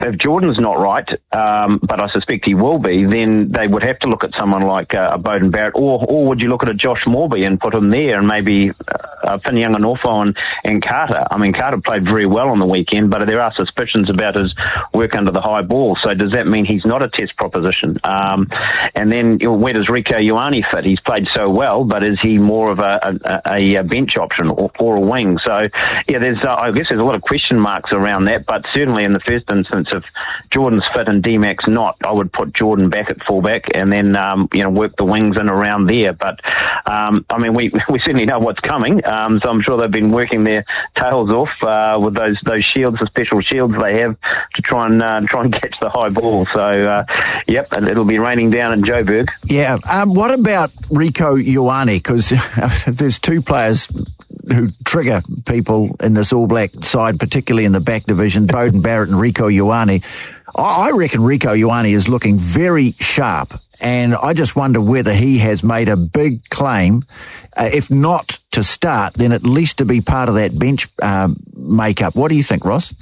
if Jordan's not right, but I suspect he will be, then they would have to look at someone like a Beauden Barrett, or would you look at a Josh Morby and put him there, and maybe Whitnei Norfolk and Carter. I mean, Carter played very well on the weekend, but there are suspicions about his work under the high ball. So does that mean he's not a test proposition? And then where does Rieko Ioane fit? He's played so well, but is he more of a bench option or a wing? So yeah, I guess there's a lot of question marks around that. But certainly in the first instance, if Jordan's fit and D-Mac's not, I would put Jordan back at fullback and then work the wings in around there. But I mean, we certainly know what's coming. So I'm sure they've been working their tails off with those shields, the special shields they have to try and catch the high ball. So yep, it'll be raining down in Joburg. Yeah. What about Rieko Ioane? Because there's two players who trigger people in this All Black side, particularly in the back division, Beauden Barrett and Rieko Ioane. I reckon Rieko Ioane is looking very sharp, and I just wonder whether he has made a big claim, if not to start, then at least to be part of that bench makeup. What do you think, Ross?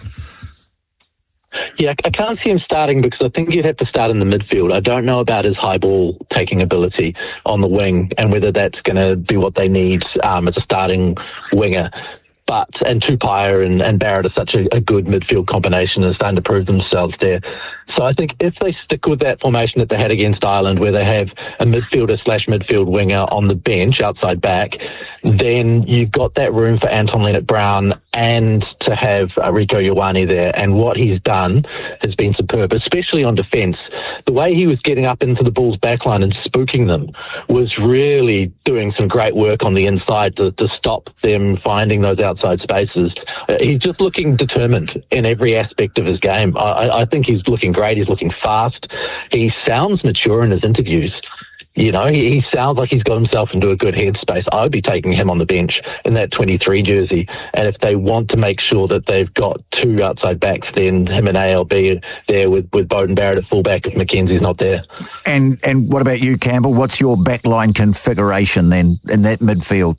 Yeah, I can't see him starting because I think you'd have to start in the midfield. I don't know about his high ball taking ability on the wing and whether that's going to be what they need as a starting winger. And Tupaia and Barrett are such a good midfield combination and starting to prove themselves there. So I think if they stick with that formation that they had against Ireland, where they have a midfielder/midfield winger on the bench, outside back, then you've got that room for Anton Lienert-Brown and to have Rieko Ioane there. And what he's done has been superb, especially on defence. The way he was getting up into the Bulls' backline and spooking them was really doing some great work on the inside to stop them finding those outside spaces. He's just looking determined in every aspect of his game. I think he's looking great. He's looking fast. He sounds mature in his interviews. You know, he sounds like he's got himself into a good headspace. I would be taking him on the bench in that 23 jersey. And if they want to make sure that they've got two outside backs, then him and ALB there with Beauden Barrett at fullback if Mackenzie's not there. And what about you, Campbell? What's your backline configuration then in that midfield?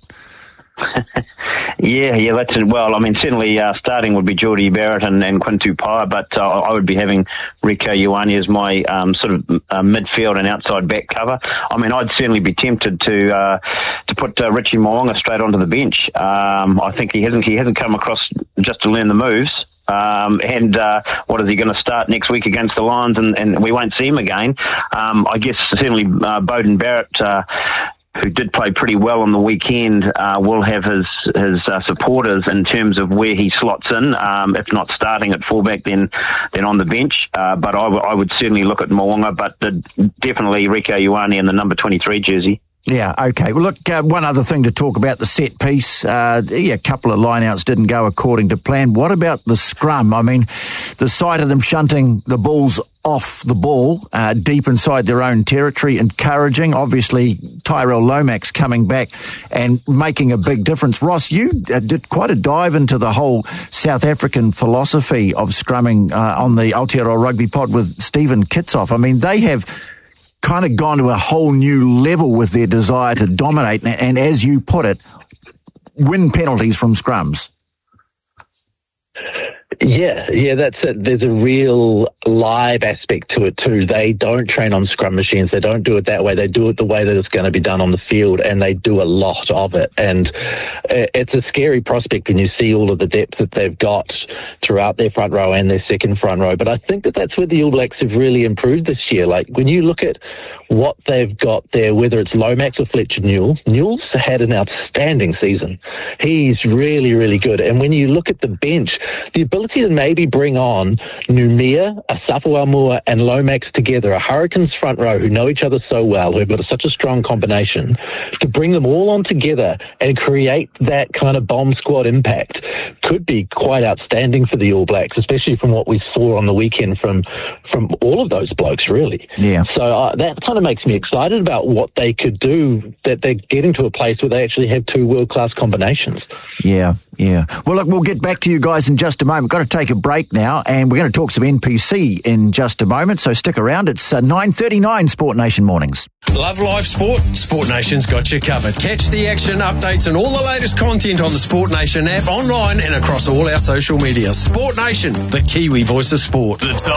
Yeah, that's it. Well, I mean, certainly starting would be Jordie Barrett and Quinn Tupaia, but I would be having Rieko Ioane as my sort of midfield and outside back cover. I mean, I'd certainly be tempted to put Richie Mo'unga straight onto the bench. I think he hasn't come across just to learn the moves. And what is he going to start next week against the Lions, and we won't see him again. I guess certainly Beauden Barrett, who did play pretty well on the weekend, will have his supporters in terms of where he slots in. If not starting at fullback, then on the bench. But I would certainly look at Mo'unga, but definitely Rieko Ioane in the number 23 jersey. Yeah, okay. Well, look, one other thing to talk about, the set piece. A couple of lineouts didn't go according to plan. What about the scrum? I mean, the sight of them shunting the Bulls off the ball, deep inside their own territory, encouraging. Obviously, Tyrell Lomax coming back and making a big difference. Ross, you did quite a dive into the whole South African philosophy of scrumming on the Aotearoa Rugby Pod with Stephen Kitsoff. I mean, they have kind of gone to a whole new level with their desire to dominate and, as you put it, win penalties from scrums. Yeah, that's it. There's a real live aspect to it too. They don't train on scrum machines. They don't do it that way. They do it the way that it's going to be done on the field, and they do a lot of it. And it's a scary prospect when you see all of the depth that they've got throughout their front row and their second front row. But I think that's where the All Blacks have really improved this year. Like, when you look at what they've got there, whether it's Lomax or Fletcher Newell, Newell's had an outstanding season. He's really, really good. And when you look at the bench, the ability to maybe bring on Numia, Asafo Aumua and Lomax together, a Hurricanes front row who know each other so well, who've got such a strong combination, to bring them all on together and create that kind of bomb squad impact could be quite outstanding for the All Blacks, especially from what we saw on the weekend from all of those blokes, really. Yeah. So that kind of makes me excited about what they could do, that they're getting to a place where they actually have two world-class combinations. Yeah. Well, look, we'll get back to you guys in just a moment. We've got to take a break now, and we're going to talk some NPC in just a moment, so stick around. It's 9:39 Sport Nation Mornings. Love live sport? Sport Nation's got you covered. Catch the action, updates and all the latest content on the Sport Nation app, online and across all our social media. Sport Nation, the Kiwi voice of sport. The top